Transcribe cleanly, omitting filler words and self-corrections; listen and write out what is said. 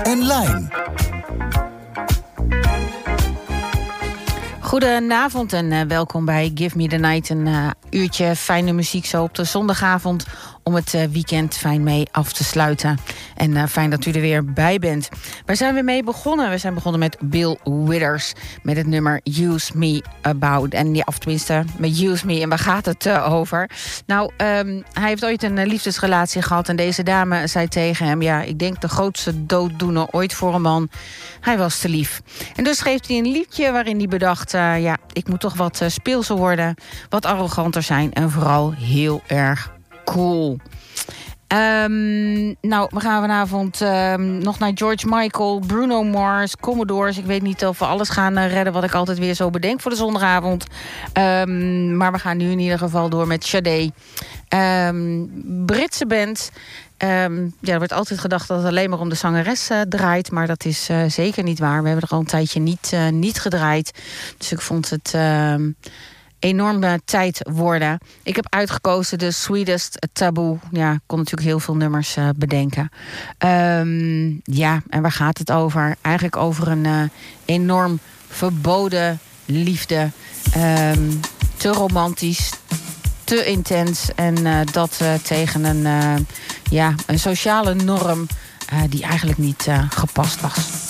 en Line. Goedenavond en welkom bij Give Me The Night. Een uurtje fijne muziek zo op de zondagavond om het weekend fijn mee af te sluiten. En fijn dat u er weer bij bent. Waar zijn we mee begonnen? We zijn begonnen met Bill Withers met het nummer Use Me About. En ja, of tenminste, met Use Me. En waar gaat het over? Nou, hij heeft ooit een liefdesrelatie gehad en deze dame zei tegen hem: ja, ik denk de grootste dooddoener ooit voor een man. Hij was te lief. En dus schreef hij een liedje waarin hij bedacht: ja, ik moet toch wat speelser worden, wat arroganter zijn en vooral heel erg cool. Nou, we gaan vanavond nog naar George Michael, Bruno Mars, Commodores. Ik weet niet of we alles gaan redden wat ik altijd weer zo bedenk voor de zondagavond. Maar we gaan nu in ieder geval door met Sade. Britse band. Ja, er wordt altijd gedacht dat het alleen maar om de zangeres draait. Maar dat is zeker niet waar. We hebben er al een tijdje niet gedraaid. Dus ik vond het enorme tijd worden. Ik heb uitgekozen de Sweetest Taboo. Ja, ik kon natuurlijk heel veel nummers bedenken. Ja, en waar gaat het over? Eigenlijk over een enorm verboden liefde. Te romantisch, te intens. En dat tegen een sociale norm die eigenlijk niet gepast was.